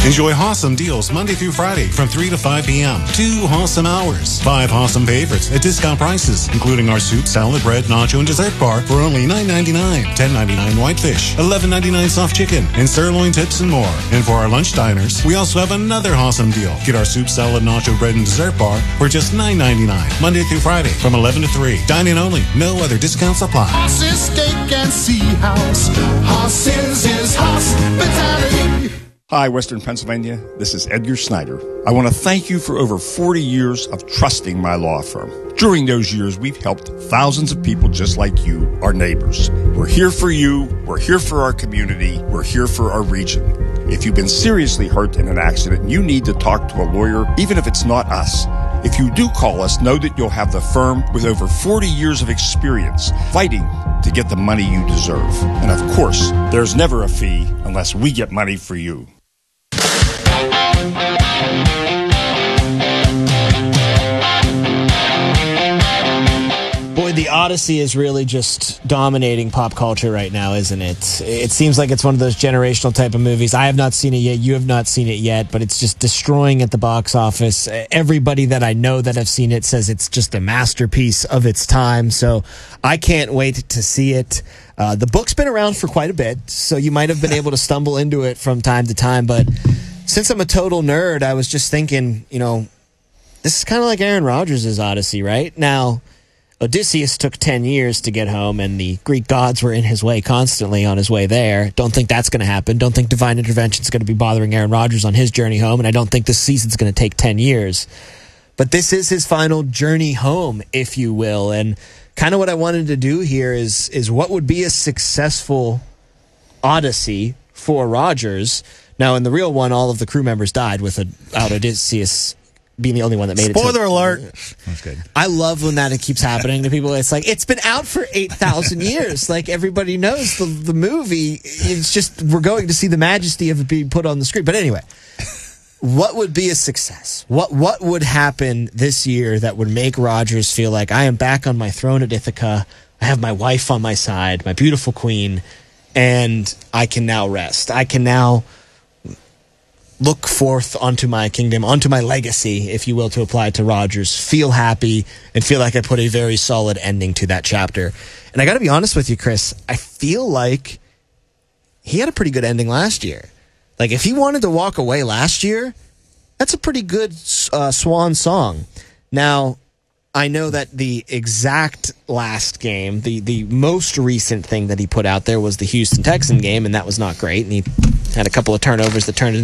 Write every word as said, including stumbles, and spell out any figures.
Enjoy awesome deals Monday through Friday from three to five p.m. Two awesome hours. Five awesome favorites at discount prices, including our soup, salad, bread, nacho, and dessert bar for only nine ninety-nine, ten ninety-nine whitefish, eleven ninety-nine soft chicken, and sirloin tips and more. And for our lunch diners, we also have another awesome deal. Get our soup, salad, nacho, bread, and dessert bar for just nine ninety-nine, Monday through Friday from eleven to three. Dine-in only. No other discounts apply. Hoss's Steak and Sea House. Hoss's is hospitality. Hi, Western Pennsylvania. This is Edgar Snyder. I want to thank you for over forty years of trusting my law firm. During those years, we've helped thousands of people just like you, our neighbors. We're here for you. We're here for our community. We're here for our region. If you've been seriously hurt in an accident, you need to talk to a lawyer, even if it's not us. If you do call us, know that you'll have the firm with over forty years of experience fighting to get the money you deserve. And of course, there's never a fee unless we get money for you. Boy, the Odyssey is really just dominating pop culture right now, isn't it? It seems like it's one of those generational type of movies. I have not seen it yet. You have not seen it yet, but it's just destroying at the box office. Everybody that I know that have seen it says it's just a masterpiece of its time. So I can't wait to see it. Uh, the book's been around for quite a bit, so you might have been able to stumble into it from time to time. But since I'm a total nerd, I was just thinking, you know, this is kind of like Aaron Rodgers' Odyssey, right? Now, Odysseus took ten years to get home, and the Greek gods were in his way constantly on his way there. Don't think that's going to happen. Don't think divine intervention is going to be bothering Aaron Rodgers on his journey home, and I don't think this season's going to take ten years. But this is his final journey home, if you will, and kind of what I wanted to do here is is what would be a successful Odyssey for Rodgers. Now, in the real one, all of the crew members died without Odysseus being the only one that made Spoiler it. Spoiler alert. That's good. I love when that it keeps happening to people. It's like, it's been out for eight thousand years. Like, everybody knows the, the movie. It's just, we're going to see the majesty of it being put on the screen. But anyway, what would be a success? What what would happen this year that would make Rodgers feel like, I am back on my throne at Ithaca, I have my wife on my side, my beautiful queen, and I can now rest. I can now look forth onto my kingdom, onto my legacy, if you will, to apply to Rodgers, feel happy, and feel like I put a very solid ending to that chapter. And I got to be honest with you, Chris, I feel like he had a pretty good ending last year. Like, if he wanted to walk away last year, that's a pretty good uh, swan song. Now, I know that the exact last game, the, the most recent thing that he put out there was the Houston Texan game, and that was not great, and he had a couple of turnovers that turned into